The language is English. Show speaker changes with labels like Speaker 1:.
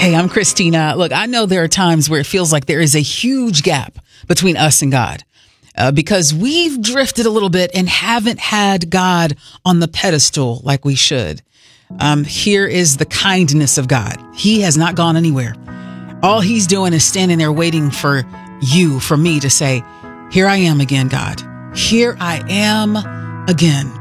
Speaker 1: Hey, I'm Christina. Look, I know there are times where it feels like there is a huge gap between us and God because we've drifted a little bit and haven't had God on the pedestal like we should. Here is the kindness of God. He has not gone anywhere. All he's doing is standing there waiting for you, for me to say, here I am again, God. Here I am again.